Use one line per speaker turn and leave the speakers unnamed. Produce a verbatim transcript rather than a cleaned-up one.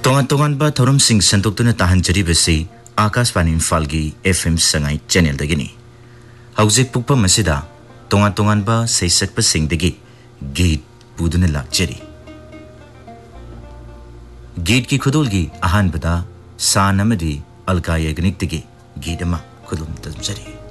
तोंगान तोंगान बा थौरम सिंह संतोक्तुना ताहनजरी बसी Akashvani इम्फालगी FM Sangai channel दगिनी हौजिक पुक्पा मसिदा तोंगान तोंगान बा सैसक्पा सिंहदगी गीत पुदुना लाक्चरी गीत की खुदोलगी अहानबदा सान अमदी अलका याग्निक दगी गीत अमा खुदुम तजरी